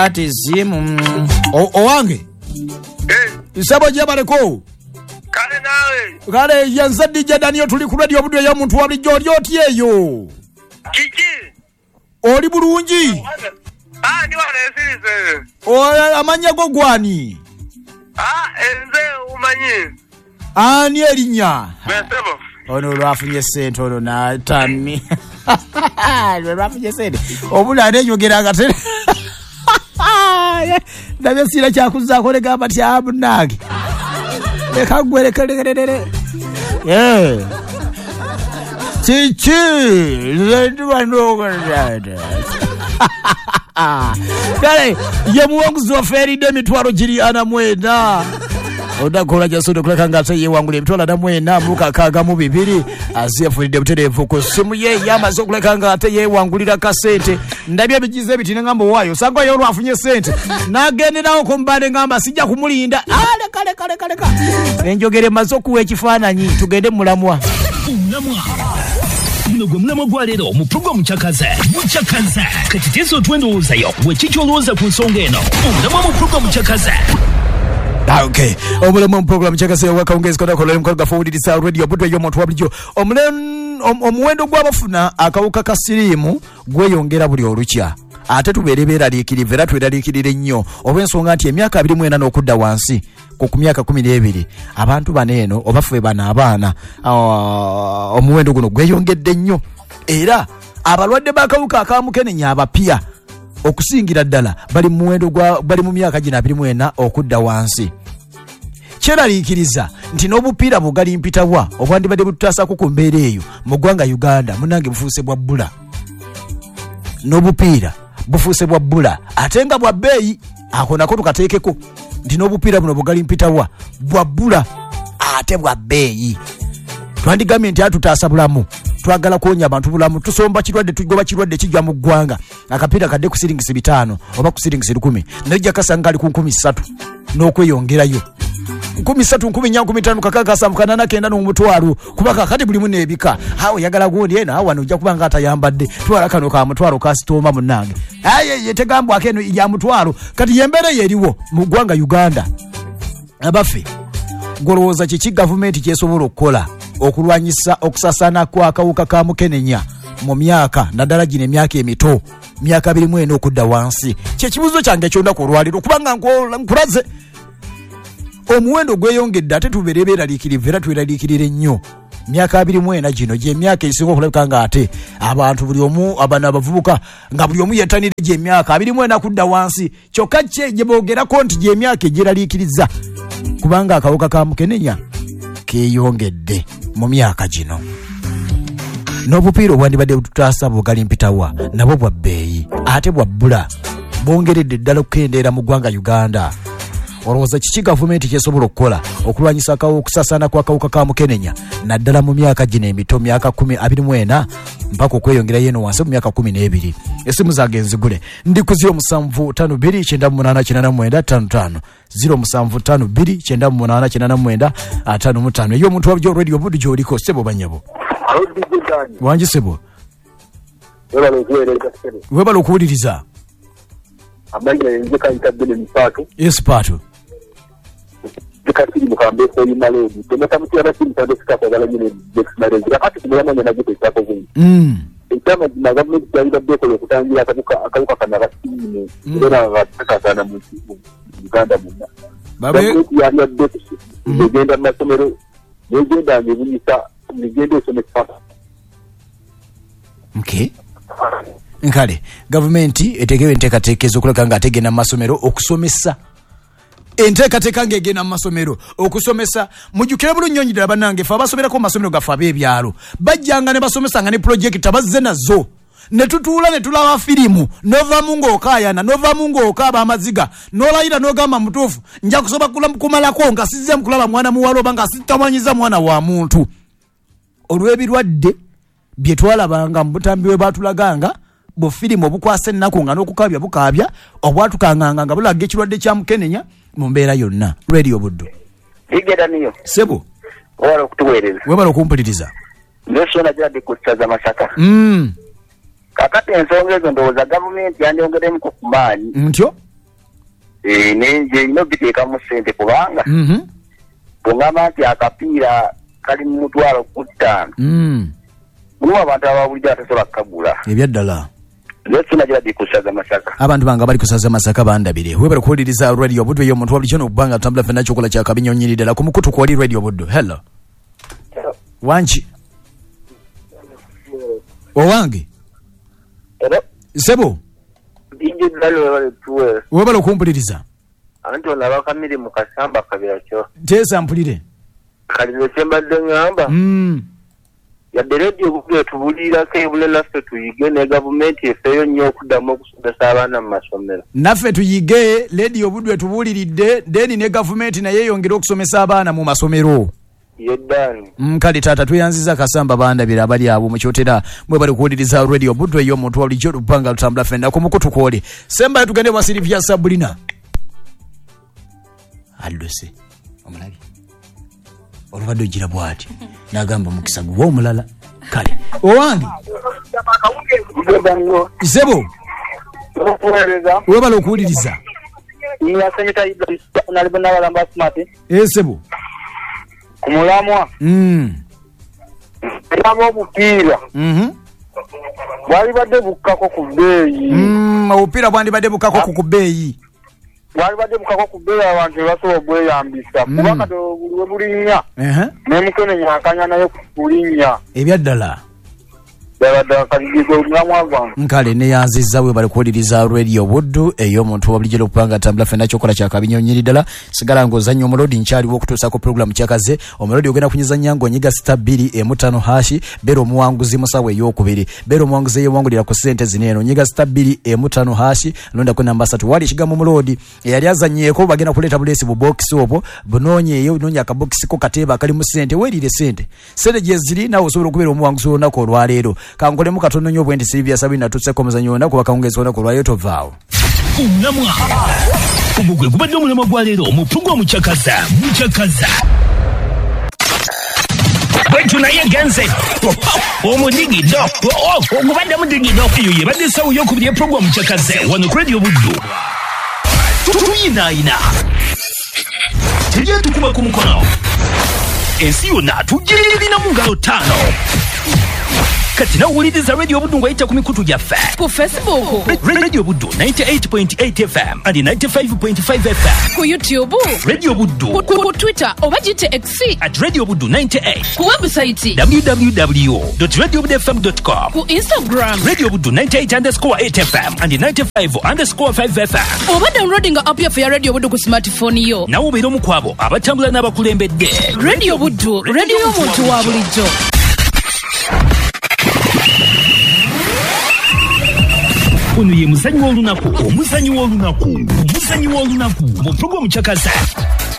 That is him. Owange. Isabo jebaleko. Kale nawe. Kale yanza DJ Daniel tuli ku radio budwe ya muntu wali jodi otyeyo. Kiki. Oli bulungi. Ndi wana esirize. Amanya go gwani. Enze umanyi. Ani erinya. Mesebo. Ono lwafunye sente ono na tani. Lwafunye sente. Obula anenyogera gatene. Ndabye sira kyakuza ko lega bati abunage. Leka gwerekelere. Chichi, zendwa ndogada. Kale, yemuwanguzi wa feri de mitwaro jiri ana mwenda. Odakola jasodo kuleka ngate ye wangule mitwala na mwenda muka kaga mu bibiri aziya fulide buterevu ko simu ye yamazo kuleka ngate ye wangulira kasente ndabye bigize bitine ngambo wayo sango yo lwafunye sente nagende nawo kombande ngamba sijja kumulinda kale enjogere mazo kuwe ekifaananyi tugende mulamwa Mulamwa gwa lero mu program Chakaze katiteso twendowooza yo wekikyolowooza ku nsonga eno mulamwa mu program Chakaze. Okay, omulamwa program Chakaze wakaongeza kwa kola mkoga forward sa radio budwe yo muntu wabulijo omuwendo gw'abafuna akawuka kasirimu gweyongera buli olukya ate tuberebera likirivera tweralikirire nnyo obwensonga nti emyaka 24 n'okudda wansi ku myaka 12 abantu baneeno obafuwe bana abaana omuwendo guno gweyongedde nnyo era abalwadde bakawuka akamukenenya abapya okusingira ddala bali mu muwendo bali mu myaka 24 okudda wansi. Kyeralikiriza nti n'obupiira bugali mpitawa obwandibadde bututaasa ku mbeera eyo mu ggwanga Uganda munange bufuuse bwa bbula n'obupiira bufuuse bwa bbula ate nga bwa bbeeyi ako nako tukateekeko nti n'obupiira buno bugali mpitawa bwa bbula ate bwa bbeeyi. Twandigambye nti atutaasa bulamu twagala kuonya abantu bulamu tusomba kirwadde tugoba kirwadde kijja mu ggwanga akapiira kadde ku siringisi 5 oba ku siringisi 10 najja kasanga ali ku 13 n'okweyongerayo 13 15 kakakasa mukanana kenda n'omutwalo kubaka kati buli mune ebika hawo yagala gundi ena hawo nojja kubanga atayambadde twala kano ka mutwalo kasitoma munange yetegambwa akeno ya mutwalo kati yembere yeriwo mu ggwanga Uganda abafe golowooza kiki gavumenti kyesobola okukola okulwanyisa okusasana kwa kawuka ka mukenenya mu myaka naddala gino emyaka emito myaka 24 okudda wansi kyekibuzo kyange kyonda ku lwaliro kubanga nkulaze omuwendo gweyongedde ate tuberebera likirivera tweralikirire nnyo myaka 24 gino gye myaka esinga okulabika nga ate abantu buli omu abana abavubuka nga buli omu yetanire gye myaka 24 kudda wansi kyokka gye boogerako nti gye myaka egyeralikiriza kubanga akawuka ka mukenenya keyongedde mu myaka gino n'obupiira obwandibadde bututaasa bugali mpitawa nabwo bwa bbeeyi ate bwa bbula bongeredde ddala okukendeera mu ggwanga Uganda. Olowooza kiki gavumenti kyesobola okukola okulwanyisa okusasana kwa kawuka ka mukenenya naddala mu myaka gino emito myaka 24 mpaka okweyongerayo eno wansi mu myaka 12. Esimu zange nzigule ndi ku 0752989855 0752989855 eyo omuntu wabyo radio budi gyoliko sebo banyabo wangi sebo webala okuwuliriza amanya nzeka itabele mpatu espatu dikati mukambe ko imalodi tomata mutira simtade sikapagala nyine dexmarezi akati kumulama nyana gute cyako vungi itama na government yaida beko yokutangira akabuka kana rasimi ndona batakana mu Uganda munda baba ya beko ngenda masomero ngenda ngibisa ngende someka okay nkale gavumenti etegewe enteekateeka okuleka nga ategena mu masomero okusomesa enteekateeka ng'egenda mu masomero okusomesa mujjukire bulungi ddala bannange fe abasomerako mu masomero gaffe ab'ebyalo bajjanga ne basomesanga ne pulojekita bazze nazo ne tutuula ne tulaba firimu n'ovaamu ng'okaayana n'ovaamu ng'okaaba amaziga n'olayira n'ogamba mutuufu nja kusoba kumalako nga sizze mu kulaba mwana muwala oba nga sitamanyiza mwana wa muntu olw'ebirwadde bye twalabanga mu butambi bwe baatulaganga bufirimu obukwasa ennaku nga n'okukabya bukaabya obwatukanganga nga bulaga ekirwadde kya mukenenya mu mbeera yonna. Radio Buddu igera niyo sebo wala okutuweereza webala okumpuliriza nesona gyadde ku ssaza Masaka kakati ensonga ezo ndowooza gavumenti yandiongeremu ku maanyi ntyo nenje ino biteeka mu ssente kubanga bw'ongamba nti akapiira kali mu mutwalo 5 mulimu abantu ababulijjo atasobola kukagula ebyaddala lekinagira bikusaza Masaka abantu banga bali kusaza Masaka bandabire webale kuwuliriza radio budwe yo muntu wabulijjo n'okubanga tambula fenna kyokola kya kabinyonyiridala ku mukutu kwali radio budwe. Hello wanchi owange sebo inje dalo tuwe webale okumpuliriza anti onaba kamiri mu kasamba kabira kyo tesa mpulire kali nsemba ngamba yadde radio budwe tubulira ke bule naffe tuyige ne gavumenti efeyo nnyo okuddamu okusomesa abaana mu masomero naffe tuyige radio budwe tubuliridde deni ne gavumenti naye yongera okusomesa abaana mu masomero yeddani kale taata tweyanziza kasamba bandabira abali abo mukyotera mwe bali kuwuliriza radio budwe yo muntu wabulijjo lupanga lutambula fenna ku mukutu kwole semba tugende wa Silvia Sabrina alose omulabi olubadde ogira bwati nagamba mukisa gwo omulala kale owange sebo webala okuwuliriza sebo kumulamwa era obupiira bwali badde bukkako ku bbeeyi obupiira bwandibadde bukkako ku bbeeyi bwali badde bukkako ku bbeeyi abantu tebasobola obweyambisa kuba kati we bulinnya nemukenenya akanya naye kulinnya ebyaddala ddala nkale neyanziza we bali kuwuliriza radio buddu ey'omuntu wabulijjo okupanga tambula fenna kyokola kya kabinyonyiri ddala sigala ng'ozannya omulodi nkyaliwo okutuusako puroguramu kyakaze omulodi ogenda kunyizanya ng'onyiga *2 bera omuwanguzi musawo ey'okubiri bera omuwanguzi eyewangulira ku ssente zineeno nyiga *2 londako namba 3 wali ekigambo mulodi eyali azanyeeko bagenda kuleeta buleesi bu bokisi obwo bunoonyeeyo noonya akabokisi ko kateeba akali mu ssente weerire ssente gye ziri naawe osobola okubeera omuwanguzi w'olunaku olwaleero kankole katono nnyo bwendi Silvia Sabrina tutseko omuzannyo wonna kuba kawungeezi wonna ku lwayo tovaawo unamwa ubugwe gubadde omulema gwa leero mu puroguramu Kyakaza bwetu naye genze omudigido ogubadde mudigido eyo yebadde essawo y'okubiri epuroguramu Kyakaza wano ku radio buddu tuyinaayina tegyetukuba ku mukono ensi yonna tugirina mu ngalo 5 kati nawuliriza radio buddu ng'ayita ku mikutu gyaffe ku Facebook radio buddu 98.8 FM and 95.5 FM ku YouTube radio buddu ku Twitter oba gite X @radio buddu 98 ku website www.radiobuddufm.com ku Instagram radio buddu 98_8 FM and 95_5 FM oba downloading app yaffe ya radio buddu ku smartphone yo nawe obeera omu ku abo abatambula n'abakulembedde radio buddu radio y'omuntu wa bulijjo. Ono ye muzanyi w'olunaku mu puroguramu Kyakaza